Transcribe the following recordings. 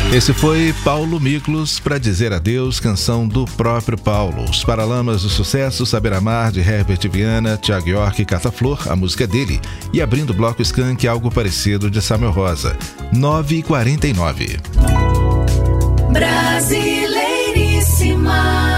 Esse foi Paulo Miklos, Pra Dizer Adeus, canção do próprio Paulo. Os Paralamas do Sucesso, Saber Amar, de Herbert Viana, Thiago York e Cata Flor, a música é dele. E abrindo o bloco Skank, Algo Parecido, de Samuel Rosa. 9h49. Brasileiríssima.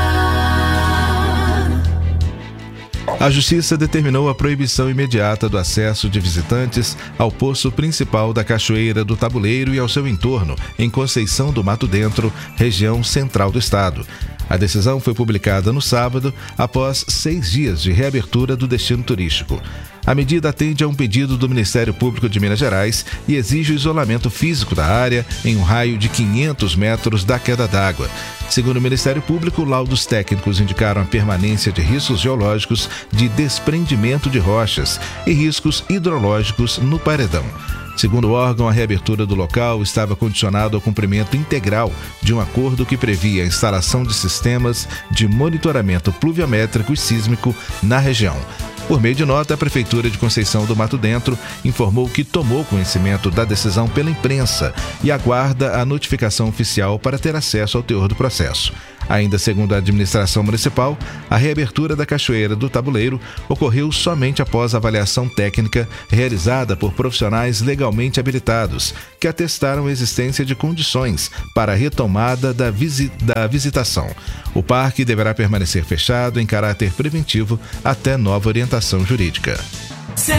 A Justiça determinou a proibição imediata do acesso de visitantes ao poço principal da Cachoeira do Tabuleiro e ao seu entorno, em Conceição do Mato Dentro, região central do estado. A decisão foi publicada no sábado, após 6 dias de reabertura do destino turístico. A medida atende a um pedido do Ministério Público de Minas Gerais e exige o isolamento físico da área em um raio de 500 metros da queda d'água. Segundo o Ministério Público, laudos técnicos indicaram a permanência de riscos geológicos de desprendimento de rochas e riscos hidrológicos no paredão. Segundo o órgão, a reabertura do local estava condicionada ao cumprimento integral de um acordo que previa a instalação de sistemas de monitoramento pluviométrico e sísmico na região. Por meio de nota, a Prefeitura de Conceição do Mato Dentro informou que tomou conhecimento da decisão pela imprensa e aguarda a notificação oficial para ter acesso ao teor do processo. Ainda segundo a administração municipal, a reabertura da Cachoeira do Tabuleiro ocorreu somente após a avaliação técnica realizada por profissionais legalmente habilitados, que atestaram a existência de condições para a retomada da visitação. O parque deverá permanecer fechado em caráter preventivo até nova orientação jurídica.